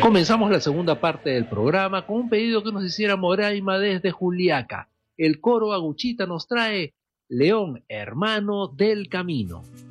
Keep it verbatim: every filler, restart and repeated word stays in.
Comenzamos la segunda parte del programa con un pedido que nos hiciera Moraima desde Juliaca. El coro Aguchita nos trae León, hermano del camino.